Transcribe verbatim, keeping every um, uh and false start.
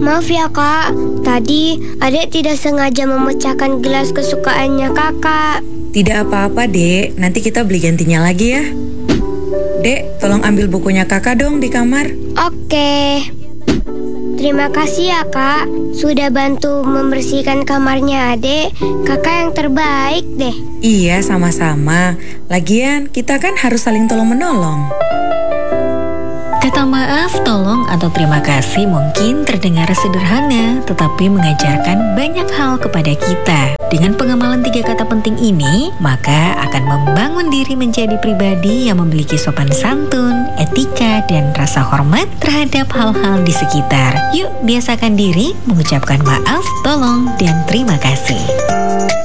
Maaf ya kak, tadi adek tidak sengaja memecahkan gelas kesukaannya kakak. Tidak apa-apa dek, nanti kita beli gantinya lagi ya. Dek, tolong ambil bukunya kakak dong di kamar. Oke. Terima kasih ya kak, sudah bantu membersihkan kamarnya adek. Kakak yang terbaik deh. Iya, sama-sama. Lagian kita kan harus saling tolong-menolong. Kata maaf, tolong, atau terima kasih mungkin terdengar sederhana, tetapi mengajarkan banyak hal kepada kita. Dengan pengamalan tiga kata penting ini, maka akan membangun diri menjadi pribadi yang memiliki sopan santun, etika, dan rasa hormat terhadap hal-hal di sekitar. Yuk, biasakan diri mengucapkan maaf, tolong, dan terima kasih.